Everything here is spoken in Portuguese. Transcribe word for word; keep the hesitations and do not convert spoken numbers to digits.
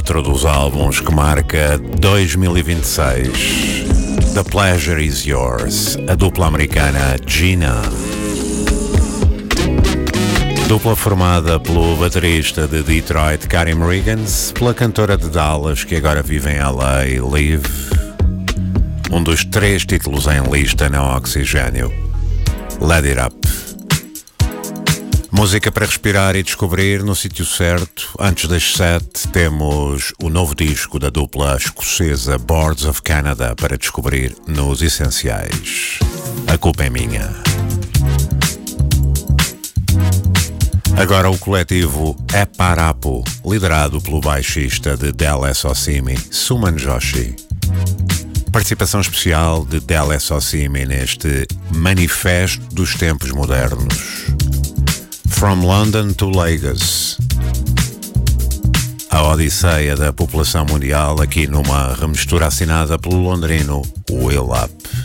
outro dos álbuns que marca dois mil e vinte e seis. The Pleasure Is Yours, a dupla americana Gina. Dupla formada pelo baterista de Detroit, Karim Riggins, pela cantora de Dallas, que agora vive em L A, Liv. Um dos três títulos em lista na Oxigênio. Let It Up. Música para respirar e descobrir no sítio certo. Antes das sete temos o novo disco da dupla escocesa Boards of Canada para descobrir nos essenciais. A culpa é minha. Agora o coletivo Eparapo, liderado pelo baixista de Dallas Ossimi, Suman Joshi. Participação especial de Dallas Ossimi neste Manifesto dos Tempos Modernos. From London to Lagos. A odisseia da população mundial aqui numa remistura assinada pelo londrino Will Up.